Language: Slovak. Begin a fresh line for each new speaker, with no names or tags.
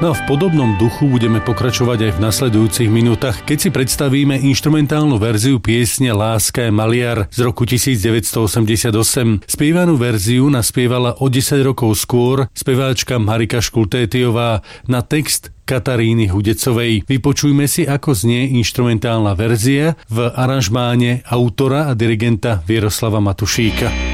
No a v podobnom duchu budeme pokračovať aj v nasledujúcich minútach, keď si predstavíme inštrumentálnu verziu piesne Láska je maliar z roku 1988. Spievanú verziu naspievala o 10 rokov skôr speváčka Marika Škultétiová na text Kataríny Hudecovej. Vypočujme si, ako znie inštrumentálna verzia v aranžmáne autora a dirigenta Vieroslava Matušíka.